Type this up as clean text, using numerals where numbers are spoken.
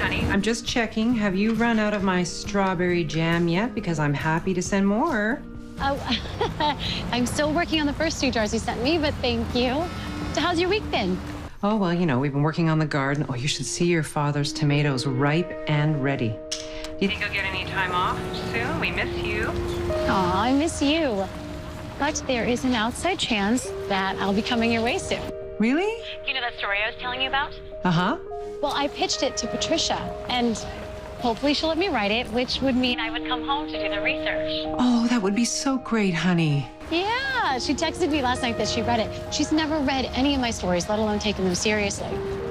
honey. I'm just checking. Have you run out of my strawberry jam yet? Because I'm happy to send more. Oh, I'm still working on the first 2 jars you sent me, but thank you. So how's your week been? Oh, well, you know, we've been working on the garden. Oh, you should see your father's tomatoes ripe and ready. Do you think you'll get any time off soon? We miss you. Aw, I miss you. But there is an outside chance that I'll be coming your way soon. Really? You know that story I was telling you about? Uh-huh. Well, I pitched it to Patricia, and hopefully she'll let me write it, which would mean I would come home to do the research. Oh, that would be so great, honey. Yeah, she texted me last night that she read it. She's never read any of my stories, let alone taken them seriously.